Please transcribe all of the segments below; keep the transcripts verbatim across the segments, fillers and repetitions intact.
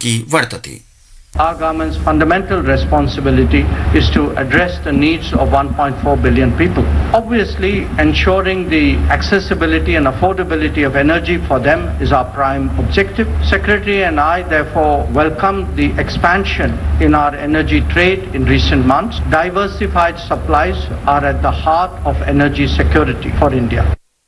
की वर्तते। Our government's fundamental responsibility is to address the needs of one point four billion people. Obviously, ensuring the accessibility and affordability of energy for them is our prime objective. Secretary and I therefore welcome the expansion in our energy trade in recent months. Diversified supplies are at the heart of energy security for India.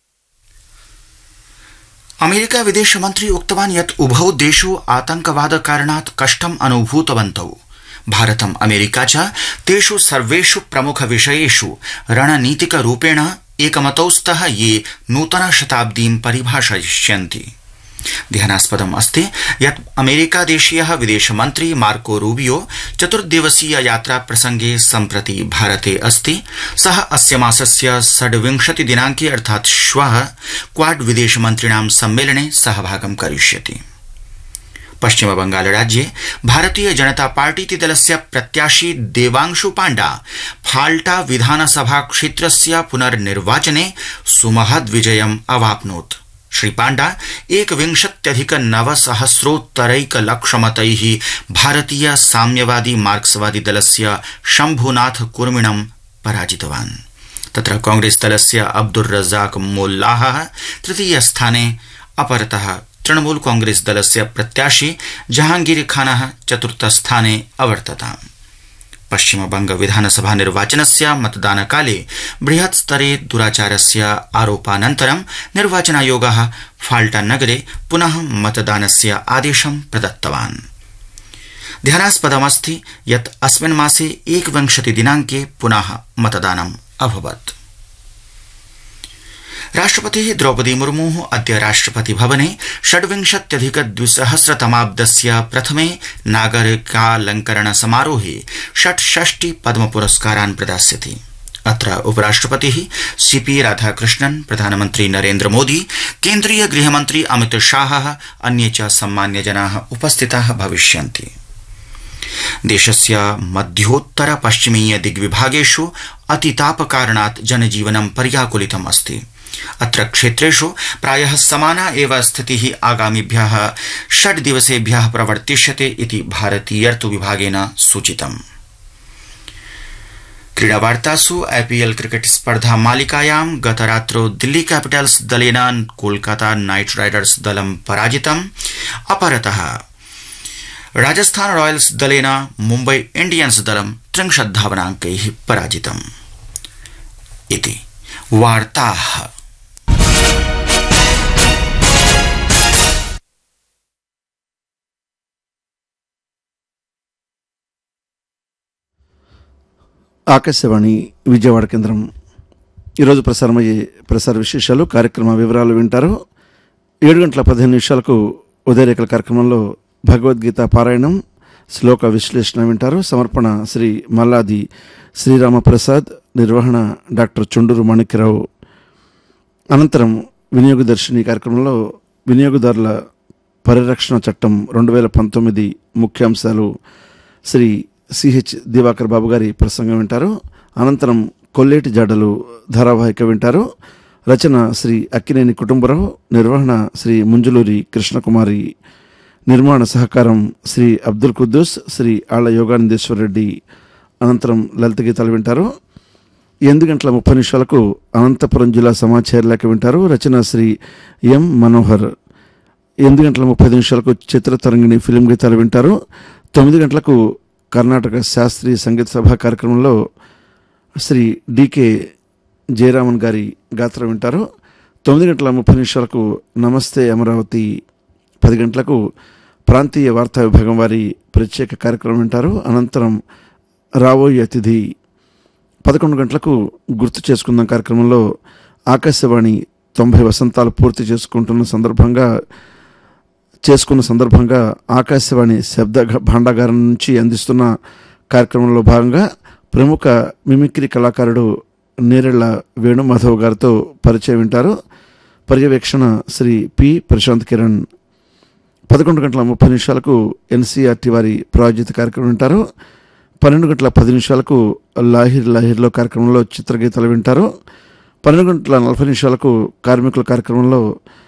America विदेशमन्त्री उक्तवान् यत् उभौ देशौ आतंकवाद कारणात् कष्टम् अनुभूतवन्तौ। भारतम् America च तेषु सर्वेषु प्रमुख विषयेषु रणनीतिक रूपेण एकमतौ स्तः ये नूतन शताब्दीं परिभाषयिष्यन्ति। ध्यानास्पदम् अस्ति यत् अमेरिकादेशीयः विदेशमन्त्री मार्को रूबियो चतुर्दिवसीय यात्रा प्रसंगे सम्प्रति भारते अस्ति। सः अस्य मासस्य षड्विंशति दिनाङ्के अर्थात् श्वः क्वाड विदेशमन्त्रिणां सम्मेलने सहभागं करिष्यति। पश्चिम बंगाल राज्ये भारतीय जनता पार्टीति दलस्य प्रत्याशी देवांशु पाण्डा फाल्टा विधानसभा क्षेत्रस्य पुनर्निर्वाचने सुमहद् विजयम् अवाप्नोत्। श्री पाण्डा एकविंशत्यधिक नवसहस्रोत्तरैक लक्षमतैः भारतीय साम्यवादी मार्क्सवादी दलस्य शम्भुनाथ कुर्मिणं पराजितवान्। तत्र कांग्रेस दलस्य अब्दुर रज़ाक मोल्लाह तृतीय स्थाने, अपरतः तृणमूल कांग्रेस दलस्य प्रत्याशी जहांगीर खानः चतुर्थ स्थाने अवर्तताम्। पश्चिम बंग विधानसभा निर्वाचनस्य मतदानकाले बृहत् स्तरे दुराचारस्य आरोपानन्तरं निर्वाचनायोगः फाल्टा नगरे पुनः मतदानस्य आदेशं प्रदत्तवान्। ध्यानास्पदमस्ति यत् अस्मिन् मासे एकविंशति दिनाङ्के पुनः मतदानम् अभवत्। राष्ट्रपतिः द्रौपदी मुर्मुः अद्य राष्ट्रपति भवने षड्विंशत्यधिक द्विसहस्रतमाब्दस्य प्रथमे नागरिकालंकरण समारोहे षट्षष्टि पद्म पुरस्कारान् प्रदास्यति। अत्र उपराष्ट्रपतिः सीपी राधाकृष्णन्, प्रधानमन्त्री नरेन्द्र मोदी, केन्द्रीय गृहमन्त्री अमित शाहः, अन्ये च सम्मान्यजनाः उपस्थिताः भविष्यन्ति। देशस्य मध्योत्तर पश्चिमीय दिग्विभागेषु अतितापकारणात् जनजीवनं पर्याकुलितम् अस्ति। अत्र क्षेत्रेषु प्रायः समाना एव स्थितिः आगामिभ्यः षड् दिवसेभ्यः प्रवर्तिष्यते इति भारतीय ऋतु विभागेन सूचितम्। क्रीडावार्तासु आईपीएल क्रिकेट स्पर्धा मालिकायां गतरात्रौ दिल्ली कैपिटल्स दलेन कोलकाता नाइट राइडर्स दलं पराजितम्। अपरतः राजस्थान रॉयल्स दलेन मुम्बई इंडियंस दलं त्रिंशत् धावनाङ्कैः पराजितम्। इति वार्ताः। ఆకాశవాణి విజయవాడ కేంద్రం ఈరోజు ప్రసారమయ్యే ప్రసార విశేషాలు కార్యక్రమ వివరాలు వింటారు. ఏడు గంటల పదిహేను నిమిషాలకు ఉదయరేఖల కార్యక్రమంలో భగవద్గీత పారాయణం, శ్లోక విశ్లేషణ వింటారు. సమర్పణ శ్రీ మల్లాది శ్రీరామప్రసాద్, నిర్వహణ డాక్టర్ చుండూరు మాణిక్యరావు. అనంతరం వినియోగదర్శిని కార్యక్రమంలో వినియోగదారుల పరిరక్షణ చట్టం రెండు వేల పంతొమ్మిది ముఖ్యాంశాలు శ్రీ సిహెచ్ దివాకర్ బాబు గారి ప్రసంగం వింటారు. అనంతరం కొల్లేటి జాడలు ధారావాహిక వింటారు. రచన శ్రీ అక్కినేని కుటుంబరావు, నిర్వహణ శ్రీ ముంజులూరి కృష్ణకుమారి, నిర్మాణ సహకారం శ్రీ అబ్దుల్ కుద్దూస్, శ్రీ ఆళ్ల యోగానందేశ్వర రెడ్డి. అనంతరం లలిత గీతాలు వింటారు. ఎనిమిది గంటల ముప్పై నిమిషాలకు అనంతపురం జిల్లా సమాచార లేఖ వింటారు. రచన శ్రీ ఎం మనోహర్. ఎనిమిది గంటల ముప్పై నిమిషాలకు చిత్రతరంగిణి ఫిలిం గీతాలు వింటారు. తొమ్మిది గంటలకు కర్ణాటక శాస్త్రీయ సంగీత సభ కార్యక్రమంలో శ్రీ డికే జయరామన్ గారి గాత్ర వింటారు. తొమ్మిది గంటల ముప్పై నిమిషాలకు నమస్తే అమరావతి. పది గంటలకు ప్రాంతీయ వార్తా విభాగం వారి ప్రత్యేక కార్యక్రమం వింటారు. అనంతరం రాబోయే అతిథి. పదకొండు గంటలకు గుర్తు చేసుకుందాం కార్యక్రమంలో ఆకాశవాణి తొంభై వసంతాలు పూర్తి చేసుకుంటున్న సందర్భంగా చేసుకున్న సందర్భంగా ఆకాశవాణి శబ్ద భాండాగారం నుంచి అందిస్తున్న కార్యక్రమంలో భాగంగా ప్రముఖ మిమిక్రీ కళాకారుడు నేరెళ్ల వేణుమాధవ్ గారితో పరిచయం వింటారు. పర్యవేక్షణ శ్రీ పి ప్రశాంత్ కిరణ్. పదకొండు గంటల ముప్పై నిమిషాలకు ఎన్సీఆర్టీ వారి ప్రాయోజిత కార్యక్రమం వింటారు. పన్నెండు గంటల పది నిమిషాలకు లాహిర్ లాహిర్లో కార్యక్రమంలో చిత్రగీతాలు వింటారు. పన్నెండు గంటల నలభై నిమిషాలకు కార్మికుల కార్యక్రమంలో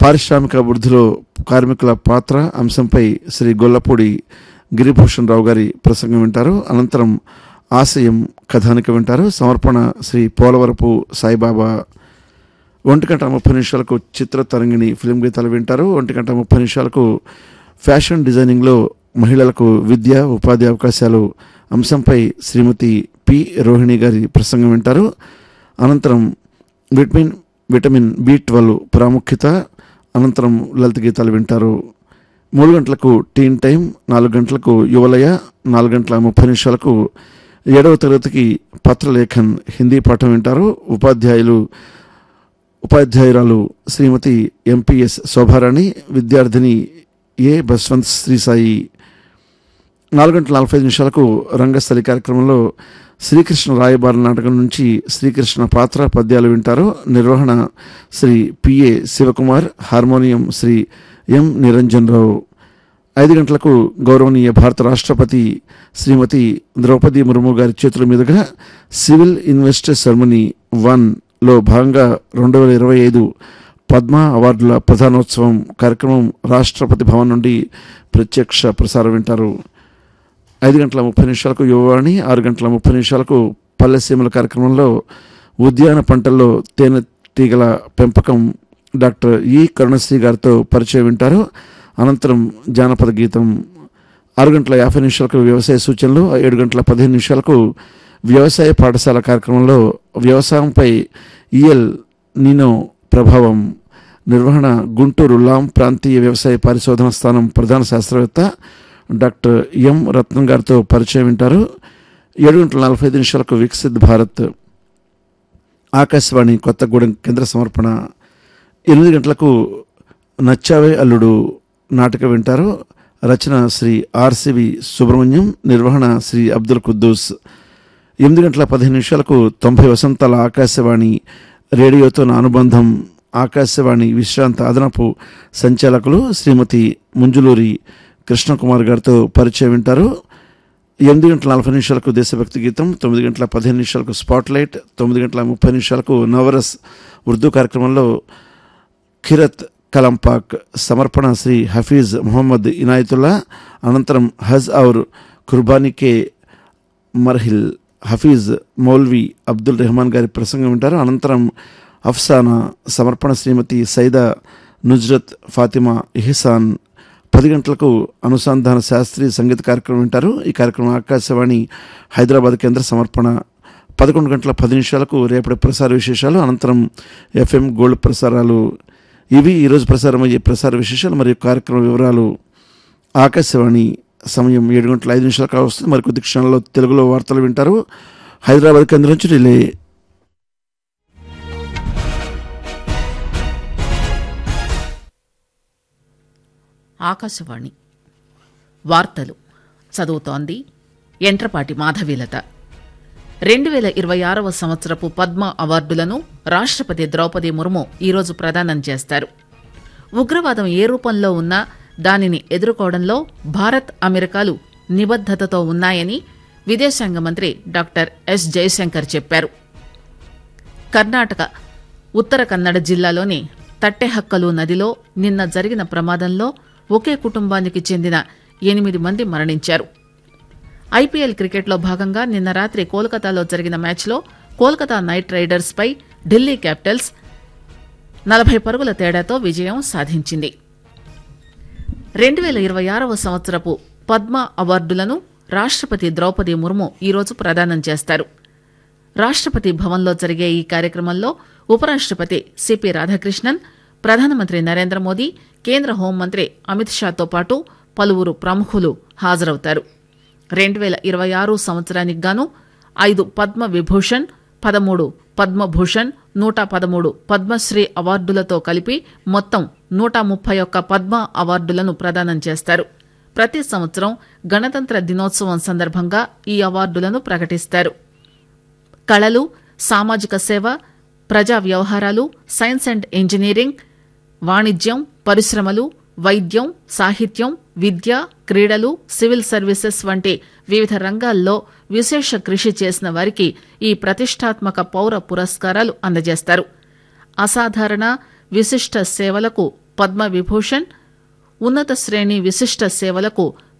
పారిశ్రామిక అభివృద్ధిలో కార్మికుల పాత్ర అంశంపై శ్రీ గొల్లపూడి గిరిభూషణ్ రావు గారి ప్రసంగం వింటారు. అనంతరం ఆశయం కథానిక వింటారు. సమర్పణ శ్రీ పోలవరపు సాయిబాబా. ఒంటి గంట ముప్పై నిమిషాలకు చిత్ర తరంగిణి ఫిలిం గీతాలు వింటారు. ఒంటి గంట ముప్పై నిమిషాలకు ఫ్యాషన్ డిజైనింగ్లో మహిళలకు విద్య ఉపాధి అవకాశాలు అంశంపై శ్రీమతి పి రోహిణి గారి ప్రసంగం వింటారు. అనంతరం విటమిన్ విటమిన్ బి ట్వెల్వ్ ప్రాముఖ్యత అనంతరం లలిత గీతాలు వింటారు. మూడు గంటలకు టీన్ టైం, నాలుగు గంటలకు యువలయ, నాలుగు గంటల ముప్పై నిమిషాలకు ఏడవ తరగతికి పత్రలేఖన్ హిందీ పాఠం వింటారు. ఉపాధ్యాయులు ఉపాధ్యాయురాలు శ్రీమతి ఎంపీఎస్ శోభారాణి, విద్యార్థిని ఏ బస్వంత్ శ్రీసాయి. నాలుగు గంటల నలభై ఐదు నిమిషాలకు రంగస్థలి కార్యక్రమంలో శ్రీకృష్ణ రాయబార నాటకం నుంచి శ్రీకృష్ణ పాత్ర పద్యాలు వింటారు. నిర్వహణ శ్రీ పిఏ శివకుమార్, హార్మోనియం శ్రీ ఎం నిరంజన్ రావు. ఐదు గంటలకు గౌరవనీయ భారత రాష్ట్రపతి శ్రీమతి ద్రౌపది ముర్ము గారి చేతుల మీదుగా సివిల్ ఇన్వెస్టర్ సెరమనీ వన్ లో భాగంగా రెండు వేల ఇరవై ఐదు పద్మ అవార్డుల ప్రధానోత్సవం కార్యక్రమం రాష్ట్రపతి భవన్ నుండి ప్రత్యక్ష ప్రసారం వింటారు. ఐదు గంటల ముప్పై నిమిషాలకు యువవాణి, ఆరు గంటల ముప్పై నిమిషాలకు పల్లెసీమల కార్యక్రమంలో ఉద్యాన పంటల్లో తేనెటీగల పెంపకం డాక్టర్ ఈ కరుణశ్రీ గారితో పరిచయం వింటారు. అనంతరం జానపద గీతం. ఆరు గంటల యాభై నిమిషాలకు వ్యవసాయ సూచనలు, ఏడు గంటల పదిహేను నిమిషాలకు వ్యవసాయ పాఠశాల కార్యక్రమంలో వ్యవసాయంపై ఈఎల్ నీనో ప్రభావం నిర్వహణ గుంటూరు లాం ప్రాంతీయ వ్యవసాయ పరిశోధన స్థానం ప్రధాన శాస్త్రవేత్త డాక్టర్ ఎం రత్నం గారితో పరిచయం వింటారు. ఏడు గంటల నలభై ఐదు నిమిషాలకు వికసిత్ భారత్ ఆకాశవాణి కొత్తగూడెం కేంద్ర సమర్పణ. ఎనిమిది గంటలకు నచ్చావే అల్లుడు నాటకం వింటారు. రచన శ్రీ ఆర్సివి సుబ్రహ్మణ్యం, నిర్వహణ శ్రీ అబ్దుల్ కుద్దూస్. ఎనిమిది గంటల పదిహేను నిమిషాలకు తొంభై వసంతాల ఆకాశవాణి రేడియోతో నా అనుబంధం ఆకాశవాణి విశ్రాంత అదనపు సంచాలకులు శ్రీమతి ముంజులూరి కృష్ణకుమార్ గారితో పరిచయం వింటారు. ఎనిమిది గంటల నలభై నిమిషాలకు దేశభక్తి గీతం, తొమ్మిది గంటల పదిహేను నిమిషాలకు స్పాట్లైట్, తొమ్మిది గంటల ముప్పై నిమిషాలకు నవరస్ ఉర్దూ కార్యక్రమంలో ఖిరత్ కలంపాక్ సమర్పణ శ్రీ హఫీజ్ మొహమ్మద్ ఇనాయతుల్లా. అనంతరం హజ్ ఔర్ కుర్బానీకే మర్హిల్ హఫీజ్ మౌల్వీ అబ్దుల్ రెహమాన్ గారి ప్రసంగం వింటారు. అనంతరం అఫ్సానా సమర్పణ శ్రీమతి సైదా నుజ్రత్ ఫాతిమా ఇహ్సాన్. పది గంటలకు అనుసంధాన శాస్త్రీయ సంగీత కార్యక్రమం వింటారు. ఈ కార్యక్రమం ఆకాశవాణి హైదరాబాద్ కేంద్ర సమర్పణ. పదకొండు గంటల పది నిమిషాలకు రేపటి ప్రసార విశేషాలు, అనంతరం ఎఫ్ఎం గోల్డ్ ప్రసారాలు. ఇవి ఈరోజు ప్రసారం అయ్యే ప్రసార విశేషాలు మరియు కార్యక్రమ వివరాలు. ఆకాశవాణి సమయం ఏడు గంటల ఐదు నిమిషాలు కావస్తుంది. మరికొద్ది క్షణాల్లో తెలుగులో వార్తలు వింటారు. హైదరాబాద్ కేంద్రం నుంచి రిలే. ఆకాశవాణి వార్తలు చదువుతోంది ఎంట్రపాటి మాధవీలత. రెండు వేల ఇరవై ఆరవ సంవత్సరపు పద్మ అవార్డులను రాష్ట్రపతి ద్రౌపది ముర్ము ఈరోజు ప్రదానం చేస్తారు. ఉగ్రవాదం ఏ రూపంలో ఉన్నా దానిని ఎదుర్కోవడంలో భారత్ అమెరికాలు నిబద్దతతో ఉన్నాయని విదేశాంగ మంత్రి డాక్టర్ ఎస్ జయశంకర్ చెప్పారు. కర్ణాటక ఉత్తర కన్నడ జిల్లాలోని తట్టెహక్కలు నదిలో నిన్న జరిగిన ప్రమాదంలో ఒకే కుటుంబానికి చెందిన ఎనిమిది మంది మరణించారు. ఐపీఎల్ క్రికెట్లో భాగంగా నిన్న రాత్రి కోల్కతాలో జరిగిన మ్యాచ్లో కోల్కతా నైట్ రైడర్స్ పై ఢిల్లీ క్యాపిటల్స్ నలభై పరుగుల తేడాతో విజయం సాధించింది. రెండు వేల ఇరవై ఆరవ సంవత్సరపు పద్మ అవార్డులను రాష్ట్రపతి ద్రౌపది ముర్ము ఈరోజు ప్రదానం చేస్తారు. రాష్ట్రపతి భవన్లో జరిగే ఈ కార్యక్రమంలో ఉపరాష్ట్రపతి సిపి రాధాకృష్ణన్, ప్రధానమంత్రి నరేంద్ర మోదీ, కేంద్ర హోంమంత్రి అమిత్ షాతో పాటు పలువురు ప్రముఖులు హాజరవుతారు. రెండు వేల ఇరవై ఆరు సంవత్సరానికి గాను ఐదు పద్మ విభూషణ్, పదమూడు పద్మభూషణ్, నూట పదమూడు పద్మశ్రీ అవార్డులతో కలిపి మొత్తం నూట ముప్పై ఒక్క పద్మ అవార్డులను ప్రదానం చేస్తారు. ప్రతి సంవత్సరం గణతంత్ర దినోత్సవం సందర్భంగా ఈ అవార్డులను ప్రకటిస్తారు. కళలు, సామాజిక సేవ, ప్రజా వ్యవహారాలు, సైన్స్ అండ్ ఇంజనీరింగ్, వాణిజ్యం, పరిశ్రమలు, వైద్యం, సాహిత్యం, విద్య, క్రీడలు, సివిల్ సర్వీసెస్ వంటి వివిధ రంగాల్లో విశేష కృషి చేసిన వారికి ఈ ప్రతిష్టాత్మక పౌర పురస్కారాలు అందజేస్తారు. అసాధారణ, విశిష్ట సేవలకు పద్మ విభూషణ్ ఉన్నత శ్రేణి విశిష్ట సేవలకు